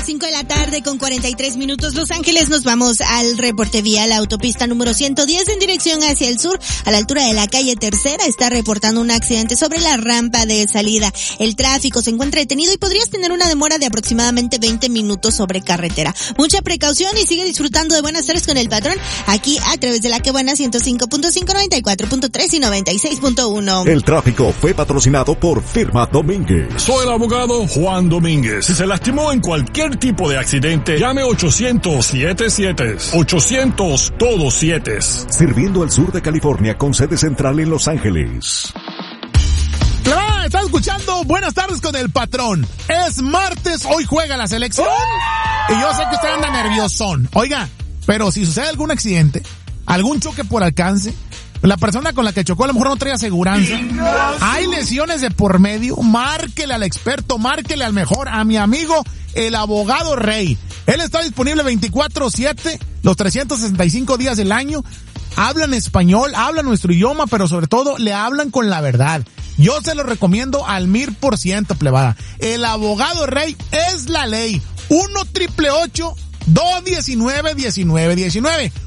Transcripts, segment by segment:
5 de la tarde con 43 minutos. Los Ángeles, nos vamos al reporte vial. La autopista número 110 en dirección hacia el sur, a la altura de la calle Tercera, está reportando un accidente sobre la rampa de salida. El tráfico se encuentra detenido y podrías tener una demora de aproximadamente 20 minutos sobre carretera. Mucha precaución y sigue disfrutando de Buenas Tardes con el Patrón, aquí a través de la que buena 105.5, 94.3 y 96.1. El tráfico fue patrocinado por Firma Domínguez. Soy el abogado Juan Domínguez. Si se lastimó en cualquier tipo de accidente, llame 800-77. 800 todos 7. Sirviendo al sur de California con sede central en Los Ángeles. Claro, está escuchando Buenas Tardes con el Patrón. Es martes, hoy juega la selección. Y yo sé que usted anda nerviosón. Oiga, pero si sucede algún accidente, algún choque por alcance, la persona con la que chocó a lo mejor no trae aseguranza, hay lesiones de por medio, márquele al experto, márquele al mejor, a mi amigo, el abogado Rey. Él está disponible 24/7, los 365 días del año. Hablan español, hablan nuestro idioma, pero sobre todo le hablan con la verdad. Yo se lo recomiendo al 1000%, plebada. El abogado Rey es la ley. 1-888-219-1919.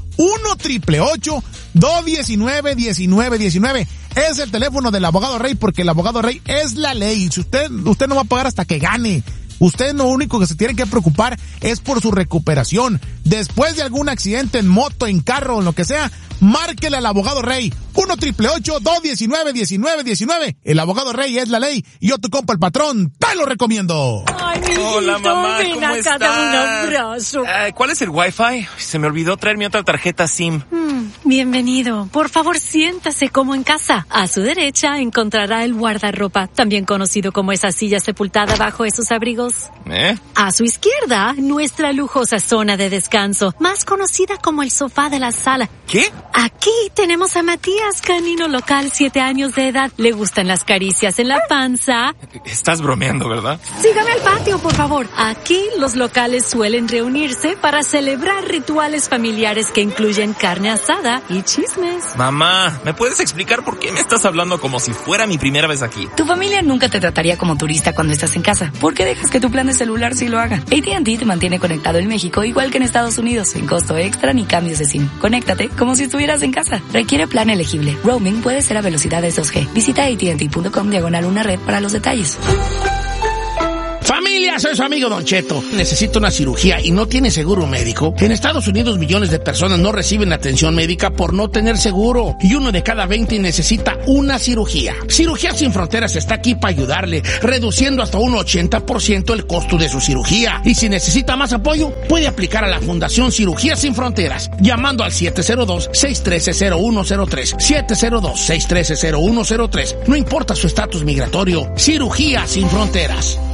1-888-219-1919. Es el teléfono del abogado Rey, porque el abogado Rey es la ley. Si usted no va a pagar hasta que gane. Usted lo único que se tiene que preocupar es por su recuperación. Después de algún accidente en moto, en carro, en lo que sea, márquele al abogado Rey. 1-888-219-1919. El abogado Rey es la ley. Y yo, tu compa el Patrón, te lo recomiendo. Ay, mijito, hola, mamá, ¿cómo estás? Dame un abrazo. ¿Cuál es el Wi-Fi? Se me olvidó traer mi otra tarjeta SIM. Bienvenido. Por favor, siéntase como en casa. A su derecha encontrará el guardarropa, también conocido como esa silla sepultada bajo esos abrigos. A su izquierda, nuestra lujosa zona de descanso, más conocida como el sofá de la sala. ¿Qué? Aquí tenemos a Matías, canino local, 7 años de edad. Le gustan las caricias en la panza. Estás bromeando, ¿verdad? Sígame al patio, por favor. Aquí los locales suelen reunirse para celebrar rituales familiares que incluyen carne asada y chismes. Mamá, ¿me puedes explicar por qué me estás hablando como si fuera mi primera vez aquí? Tu familia nunca te trataría como turista cuando estás en casa. ¿Por qué dejas que tu plan de celular sí lo haga? AT&T te mantiene conectado en México igual que en Estados Unidos, sin costo extra ni cambios de SIM. Conéctate como si estuvieras en casa. Requiere plan elegible. Roaming puede ser a velocidades 2G. Visita AT&T.com/una red para los detalles. Familia, soy su amigo Don Cheto. ¿Necesita una cirugía y no tiene seguro médico? En Estados Unidos millones de personas no reciben atención médica por no tener seguro. Y 1 de cada 20 necesita una cirugía. Cirugía Sin Fronteras está aquí para ayudarle, reduciendo hasta un 80% el costo de su cirugía. Y si necesita más apoyo, puede aplicar a la Fundación Cirugía Sin Fronteras, llamando al 702-613-0103. 702-613-0103. No importa su estatus migratorio. Cirugía Sin Fronteras.